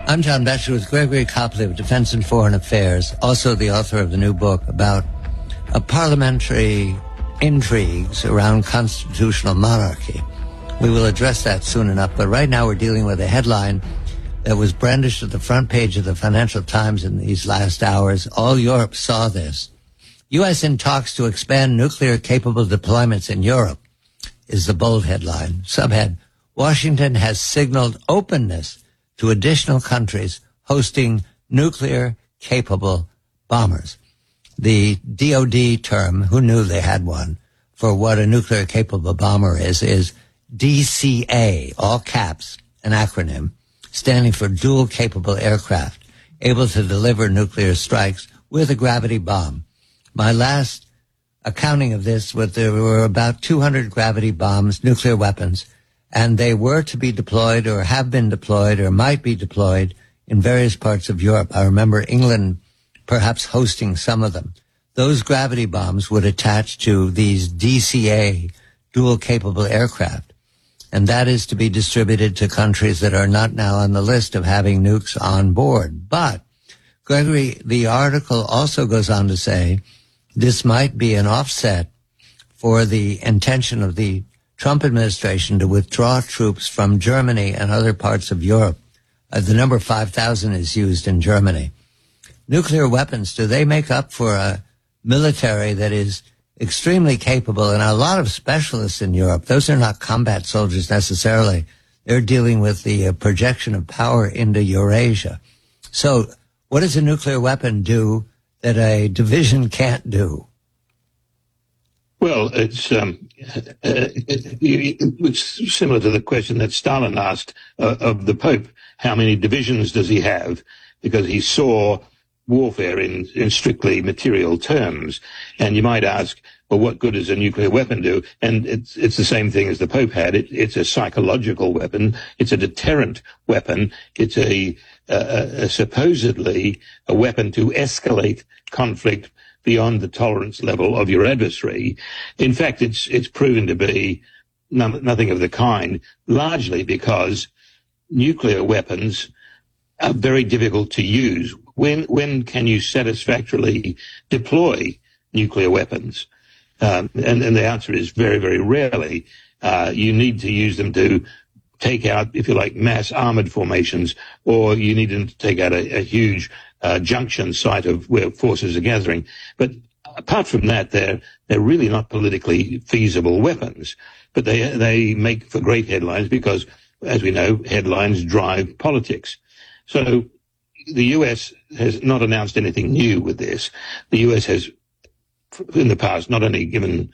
I'm John Betcher with Gregory Copley of Defense and Foreign Affairs, also the author of the new book about parliamentary intrigues around constitutional monarchy. We will address that soon enough, but right now we're dealing with a headline that was brandished at the front page of the Financial Times in these last hours. All Europe saw this. U.S. in talks to expand nuclear-capable deployments in Europe is the bold headline. Subhead, Washington has signaled openness to additional countries hosting nuclear-capable bombers. The DoD term, who knew they had one, for what a nuclear-capable bomber is DCA, all caps, an acronym, standing for dual-capable aircraft, able to deliver nuclear strikes with a gravity bomb. My last accounting of this was there were about 200 gravity bombs, nuclear weapons, and they were to be deployed or have been deployed or might be deployed in various parts of Europe. I remember England perhaps hosting some of them. Those gravity bombs would attach to these DCA, dual-capable aircraft, and that is to be distributed to countries that are not now on the list of having nukes on board. But, Gregory, the article also goes on to say this might be an offset for the intention of the Trump administration to withdraw troops from Germany and other parts of Europe. The number 5,000 is used in Germany. Nuclear weapons, do they make up for a military that is extremely capable? And a lot of specialists in Europe, those are not combat soldiers necessarily. They're dealing with the projection of power into Eurasia. So what does a nuclear weapon do that a division can't do? Well, it's similar to the question that Stalin asked of the Pope. How many divisions does he have? Because he saw warfare in strictly material terms. And you might ask, well, what good does a nuclear weapon do? And it's the same thing as the Pope had. It's a psychological weapon. It's a deterrent weapon. It's a supposedly a weapon to escalate conflict beyond the tolerance level of your adversary. In fact, it's proven to be nothing of the kind, largely because nuclear weapons are very difficult to use. When can you satisfactorily deploy nuclear weapons? And the answer is very, very rarely. You need to use them to take out, if you like, mass armored formations, or you need them to take out a huge junction site of where forces are gathering. But apart from that, they're really not politically feasible weapons. But they make for great headlines because, as we know, headlines drive politics. So the U.S. has not announced anything new with this. The U.S. has, in the past, not only given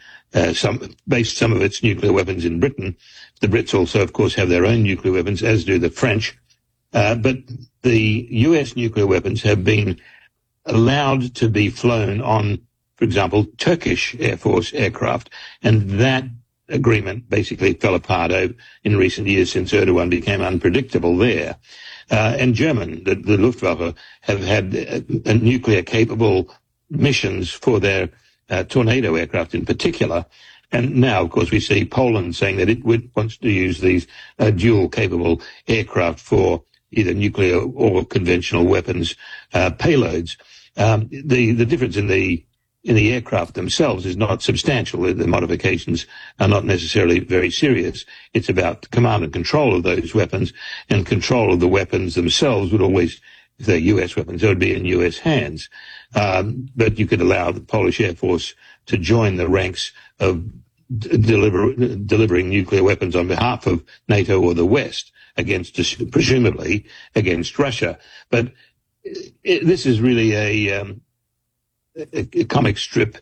based some of its nuclear weapons in Britain. The Brits also, of course, have their own nuclear weapons, as do the French. But the U.S. nuclear weapons have been allowed to be flown on, for example, Turkish Air Force aircraft. And that agreement basically fell apart in recent years since Erdogan became unpredictable there. And German, the Luftwaffe, have had nuclear-capable missions for their Tornado aircraft in particular. And now, of course, we see Poland saying that it wants to use these dual-capable aircraft for either nuclear or conventional weapons payloads. The difference in the aircraft themselves is not substantial. The modifications are not necessarily very serious. It's about command and control of those weapons, and control of the weapons themselves would always, if they're U.S. weapons, they would be in U.S. hands. But you could allow the Polish Air Force to join the ranks of delivering nuclear weapons on behalf of NATO or the West presumably against Russia. But this is really a comic strip,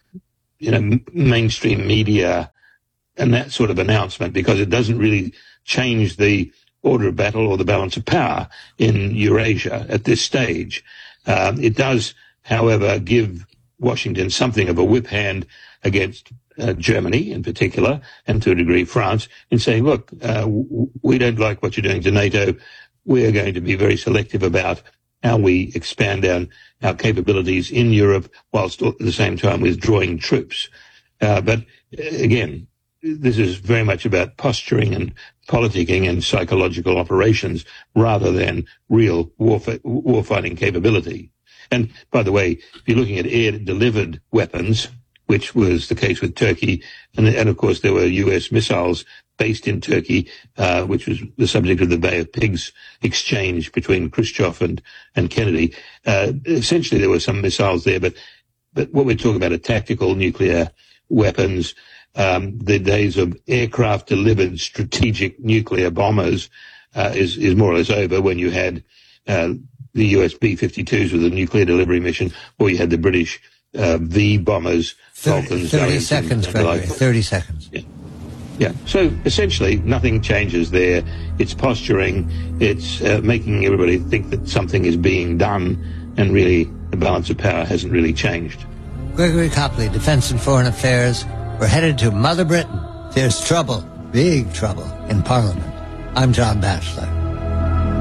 mainstream media and that sort of announcement, because it doesn't really change the order of battle or the balance of power in Eurasia at this stage. It does, however, give Washington something of a whip hand against Germany in particular, and to a degree France, in saying, look, we don't like what you're doing to NATO. We're going to be very selective about how we expand our capabilities in Europe, whilst at the same time withdrawing troops. But again, this is very much about posturing and politicking and psychological operations rather than real warfighting capability. And by the way, if you're looking at air-delivered weapons, which was the case with Turkey, and of course there were US missiles based in Turkey, which was the subject of the Bay of Pigs exchange between Khrushchev and Kennedy. Essentially there were some missiles there, but what we're talking about are tactical nuclear weapons. The days of aircraft-delivered strategic nuclear bombers is more or less over, when you had the US B-52s with a nuclear delivery mission, or you had the British V bombers, Falcons. 30 seconds, Gregory. 30 seconds. Yeah. So essentially, nothing changes there. It's posturing. It's making everybody think that something is being done, and really the balance of power hasn't really changed. Gregory Copley, Defense and Foreign Affairs. We're headed to Mother Britain. There's trouble, big trouble, in Parliament. I'm John Batchelor.